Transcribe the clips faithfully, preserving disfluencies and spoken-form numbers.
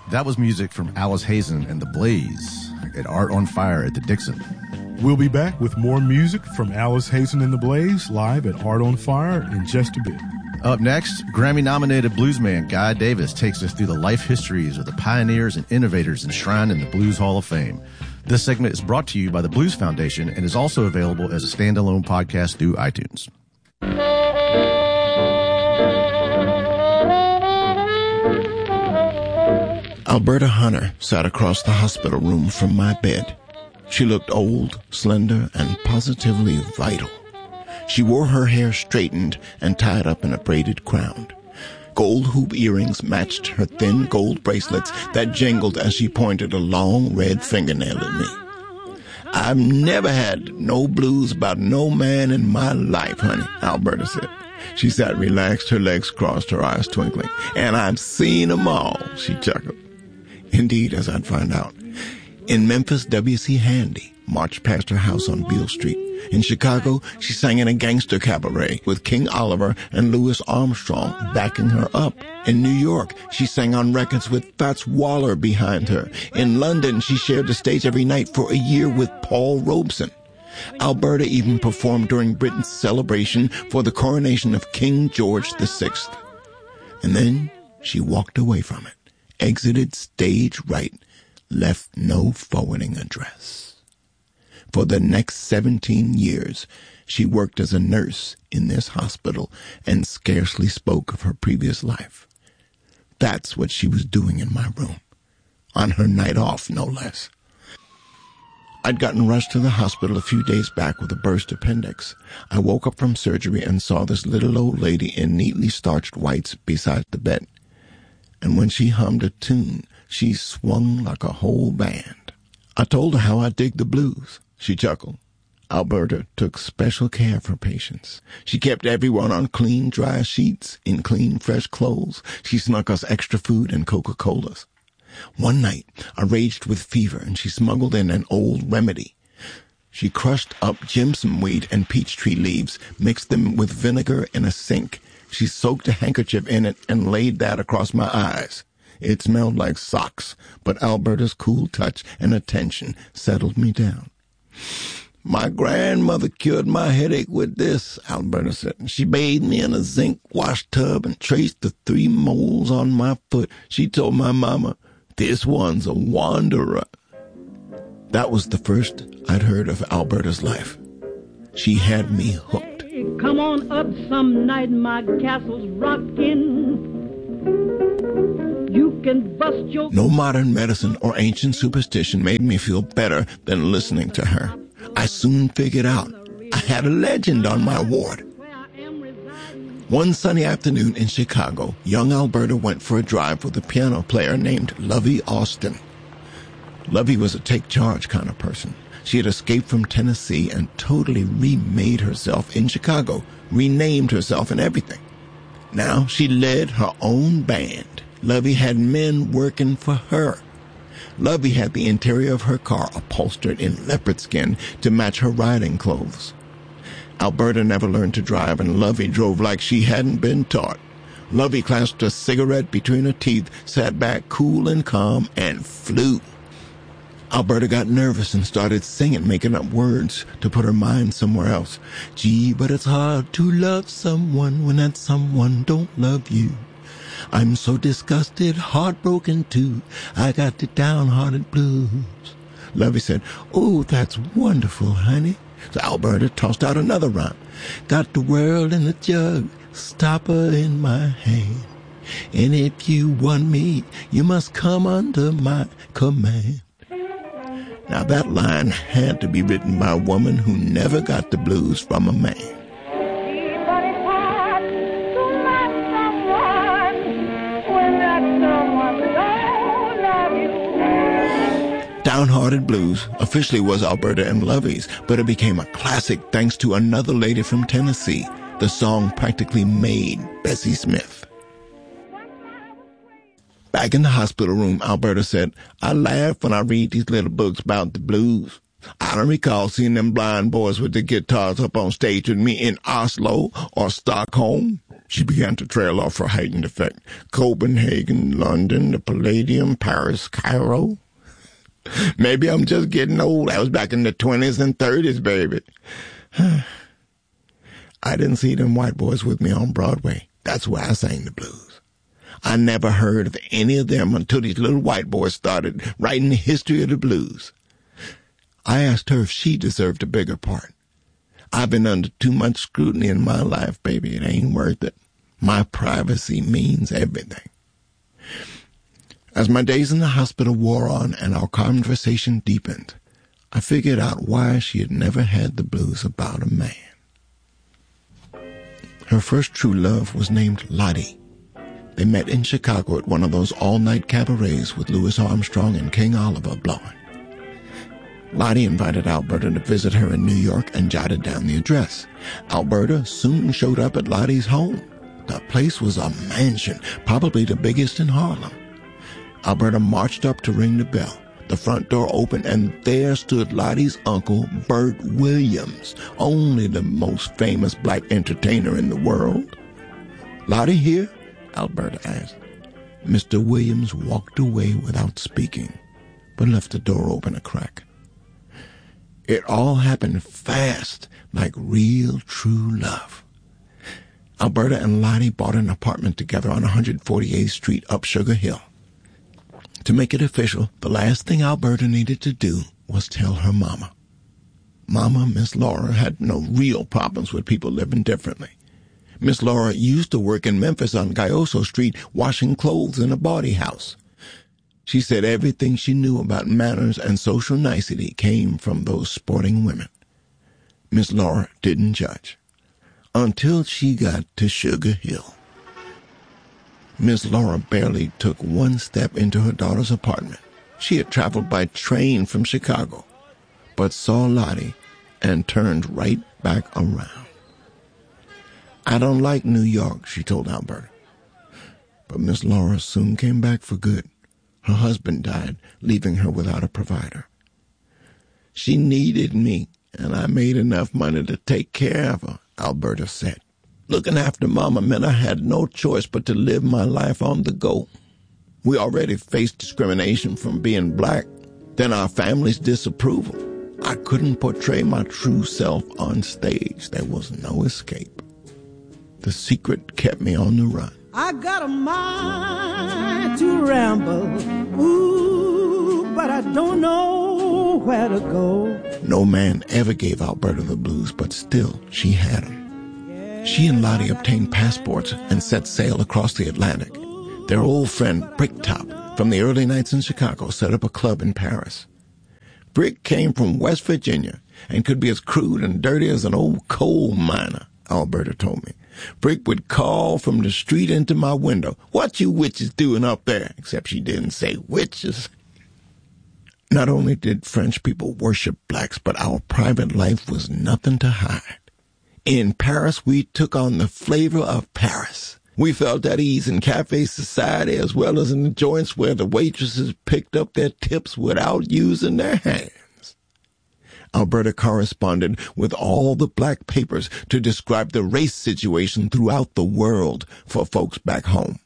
That was music from Alice Hazen and The Blaze at Art on Fire at the Dixon. We'll be back with more music from Alice Hazen and The Blaze live at Art on Fire in just a bit. Up next, Grammy-nominated bluesman Guy Davis takes us through the life histories of the pioneers and innovators enshrined in the Blues Hall of Fame. This segment is brought to you by the Blues Foundation and is also available as a standalone podcast through iTunes. Alberta Hunter sat across the hospital room from my bed. She looked old, slender, and positively vital. She wore her hair straightened and tied up in a braided crown. Gold hoop earrings matched her thin gold bracelets that jingled as she pointed a long red fingernail at me. I've never had no blues about no man in my life, honey, Alberta said. She sat relaxed, her legs crossed, her eyes twinkling. And I've seen 'em all, she chuckled. Indeed, as I'd find out. In Memphis, W C. Handy marched past her house on Beale Street. In Chicago, she sang in a gangster cabaret with King Oliver and Louis Armstrong backing her up. In New York, she sang on records with Fats Waller behind her. In London, she shared the stage every night for a year with Paul Robeson. Alberta even performed during Britain's celebration for the coronation of King George the Sixth. And then she walked away from it, exited stage right, left no forwarding address. For the next seventeen years, she worked as a nurse in this hospital and scarcely spoke of her previous life. That's what she was doing in my room, on her night off, no less. I'd gotten rushed to the hospital a few days back with a burst appendix. I woke up from surgery and saw this little old lady in neatly starched whites beside the bed. And when she hummed a tune, she swung like a whole band. I told her how I dig the blues. She chuckled. Alberta took special care of her patients. She kept everyone on clean, dry sheets, in clean, fresh clothes. She snuck us extra food and Coca-Colas. One night, I raged with fever, and she smuggled in an old remedy. She crushed up Jimson weed and peach tree leaves, mixed them with vinegar in a sink. She soaked a handkerchief in it and laid that across my eyes. It smelled like socks, but Alberta's cool touch and attention settled me down. My grandmother cured my headache with this, Alberta said. She bathed me in a zinc wash tub and traced the three moles on my foot. She told my mama, this one's a wanderer. That was the first I'd heard of Alberta's life. She had me hooked. Come on up some night, my castle's rockin'. You can bust your... No modern medicine or ancient superstition made me feel better than listening to her. I soon figured out I had a legend on my ward. One sunny afternoon in Chicago, young Alberta went for a drive with a piano player named Lovey Austin. Lovey was a take-charge kind of person. She had escaped from Tennessee and totally remade herself in Chicago, renamed herself and everything. Now she led her own band. Lovey had men working for her. Lovey had the interior of her car upholstered in leopard skin to match her riding clothes. Alberta never learned to drive, and Lovey drove like she hadn't been taught. Lovey clasped a cigarette between her teeth, sat back cool and calm, and flew. Alberta got nervous and started singing, making up words to put her mind somewhere else. Gee, but it's hard to love someone when that someone don't love you. I'm so disgusted, heartbroken too. I got the downhearted blues. Lovey said, oh, that's wonderful, honey. So Alberta tossed out another rhyme. Got the world in a jug, stopper in my hand. And if you want me, you must come under my command. Now that line had to be written by a woman who never got the blues from a man. Downhearted Blues officially was Alberta and Lovey's, but it became a classic thanks to another lady from Tennessee. The song practically made Bessie Smith. Back in the hospital room, Alberta said, I laugh when I read these little books about the blues. I don't recall seeing them blind boys with the guitars up on stage with me in Oslo or Stockholm. She began to trail off for heightened effect. Copenhagen, London, the Palladium, Paris, Cairo. Maybe I'm just getting old. I was back in the twenties and thirties, baby. I didn't see them white boys with me on Broadway. That's where I sang the blues. I never heard of any of them until these little white boys started writing the history of the blues. I asked her if she deserved a bigger part. I've been under too much scrutiny in my life, baby. It ain't worth it. My privacy means everything. As my days in the hospital wore on and our conversation deepened, I figured out why she had never had the blues about a man. Her first true love was named Lottie. They met in Chicago at one of those all-night cabarets with Louis Armstrong and King Oliver blowing. Lottie invited Alberta to visit her in New York and jotted down the address. Alberta soon showed up at Lottie's home. The place was a mansion, probably the biggest in Harlem. Alberta marched up to ring the bell. The front door opened, and there stood Lottie's uncle, Bert Williams, only the most famous black entertainer in the world. "Lottie here?" Alberta asked. Mister Williams walked away without speaking, but left the door open a crack. It all happened fast, like real true love. Alberta and Lottie bought an apartment together on one forty-eighth Street up Sugar Hill. To make it official, the last thing Alberta needed to do was tell her mama. Mama, Miss Laura, had no real problems with people living differently. Miss Laura used to work in Memphis on Gayoso Street washing clothes in a bawdy house. She said everything she knew about manners and social nicety came from those sporting women. Miss Laura didn't judge. Until she got to Sugar Hill. Miss Laura barely took one step into her daughter's apartment. She had traveled by train from Chicago, but saw Lottie and turned right back around. "I don't like New York," she told Alberta. But Miss Laura soon came back for good. Her husband died, leaving her without a provider. "She needed me, and I made enough money to take care of her," Alberta said. "Looking after Mama meant I had no choice but to live my life on the go. We already faced discrimination from being black, then our family's disapproval. I couldn't portray my true self on stage. There was no escape. The secret kept me on the run. I got a mind to ramble, ooh, but I don't know where to go." No man ever gave Alberta the blues, but still she had them. She and Lottie obtained passports and set sail across the Atlantic. Their old friend Bricktop from the early nights in Chicago set up a club in Paris. Brick came from West Virginia and could be as crude and dirty as an old coal miner, Alberta told me. Brick would call from the street into my window, "What you witches doing up there?" Except she didn't say witches. Not only did French people worship blacks, but our private life was nothing to hide. In Paris, we took on the flavor of Paris. We felt at ease in cafe society as well as in the joints where the waitresses picked up their tips without using their hands. Alberta corresponded with all the black papers to describe the race situation throughout the world for folks back home.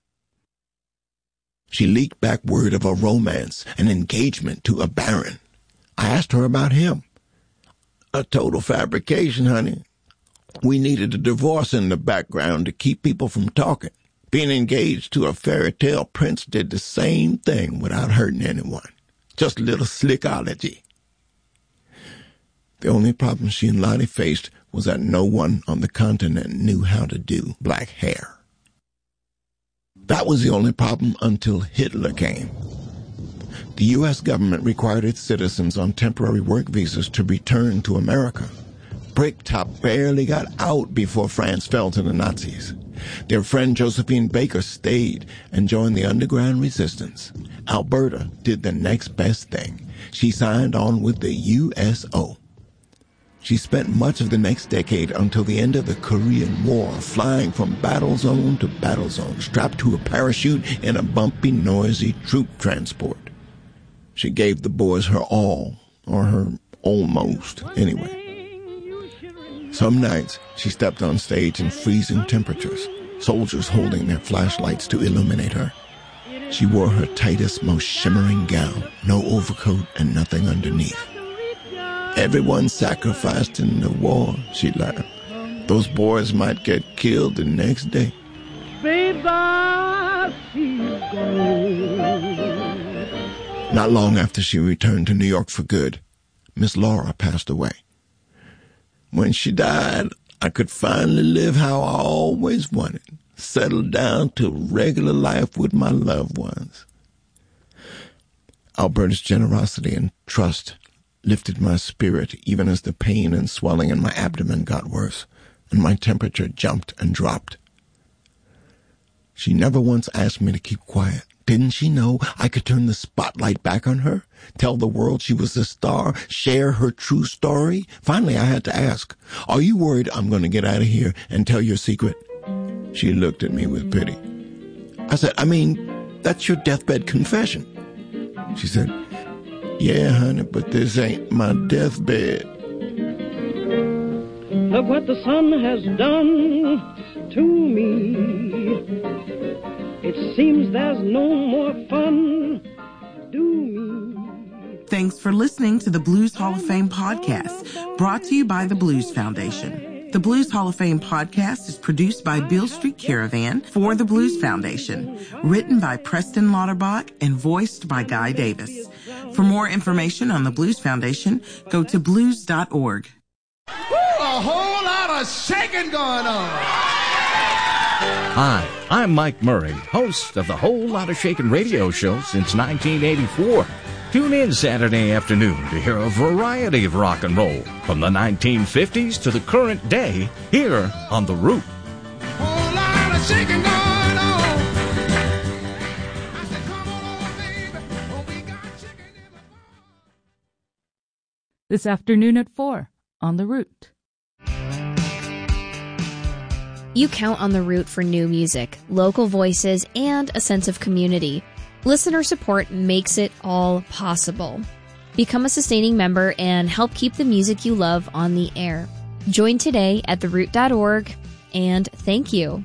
She leaked back word of a romance, an engagement to a baron. I asked her about him. "A total fabrication, honey. We needed a divorce in the background to keep people from talking. Being engaged to a fairy tale prince did the same thing without hurting anyone. Just a little slickology." The only problem she and Lottie faced was that no one on the continent knew how to do black hair. That was the only problem until Hitler came. The U S government required its citizens on temporary work visas to return to America. Bricktop barely got out before France fell to the Nazis. Their friend Josephine Baker stayed and joined the underground resistance. Alberta did the next best thing. She signed on with the U S O. She spent much of the next decade until the end of the Korean War flying from battle zone to battle zone, strapped to a parachute in a bumpy, noisy troop transport. She gave the boys her all, or her almost, anyway. Some nights, she stepped on stage in freezing temperatures, soldiers holding their flashlights to illuminate her. She wore her tightest, most shimmering gown, no overcoat and nothing underneath. Everyone sacrificed in the war, she laughed. Those boys might get killed the next day. Babe, I see gold. Not long after she returned to New York for good, Miss Laura passed away. When she died, I could finally live how I always wanted, settle down to regular life with my loved ones. Alberta's generosity and trust lifted my spirit even as the pain and swelling in my abdomen got worse, and my temperature jumped and dropped. She never once asked me to keep quiet. Didn't she know I could turn the spotlight back on her, tell the world she was a star, share her true story? Finally, I had to ask, are you worried I'm going to get out of here and tell your secret? She looked at me with pity. I said, I mean, that's your deathbed confession. She said, yeah, honey, but this ain't my deathbed. Look what the sun has done to me. It seems there's no more fun. Do me. Thanks for listening to the Blues Hall of Fame podcast, brought to you by the Blues Foundation. The Blues Hall of Fame podcast is produced by Beale Street Caravan for the Blues Foundation, written by Preston Lauterbach and voiced by Guy Davis. For more information on the Blues Foundation, go to blues dot org. Woo, a whole lot of shaking going on. Hi, I'm Mike Murray, host of the Whole Lotta Shakin' radio show since nineteen eighty-four. Tune in Saturday afternoon to hear a variety of rock and roll from the nineteen fifties to the current day here on The Root. Whole lot of shaking going on. I said, come on, baby. Oh, we got chicken in the... This afternoon at four on The Root. You count on The Root for new music, local voices, and a sense of community. Listener support makes it all possible. Become a sustaining member and help keep the music you love on the air. Join today at the root dot org, and thank you.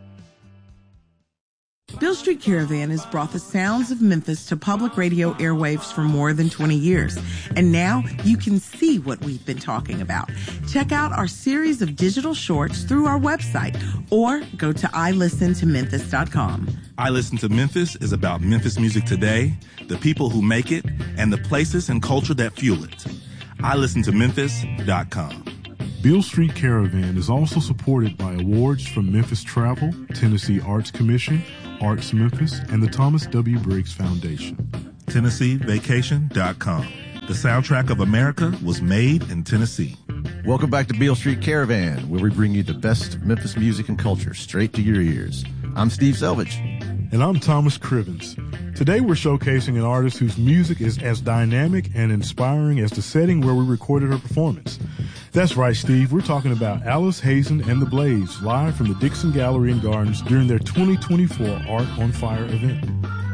Beale Street Caravan has brought the sounds of Memphis to public radio airwaves for more than twenty years. And now you can see what we've been talking about. Check out our series of digital shorts through our website or go to i listen to memphis dot com. I Listen to Memphis is about Memphis music today, the people who make it, and the places and culture that fuel it. i listen to memphis dot com. Beale Street Caravan is also supported by awards from Memphis Travel, Tennessee Arts Commission, Arts Memphis, and the Thomas W. Briggs Foundation. Tennessee Vacation dot com. The soundtrack of America was made in Tennessee. Welcome back to Beale Street Caravan, where we bring you the best of Memphis music and culture straight to your ears. I'm Steve Selvage. And I'm Thomas Crivens. Today we're showcasing an artist whose music is as dynamic and inspiring as the setting where we recorded her performance. That's right, Steve. We're talking about Alice Hazen and the Blaze, live from the Dixon Gallery and Gardens during their twenty twenty-four Art on Fire event.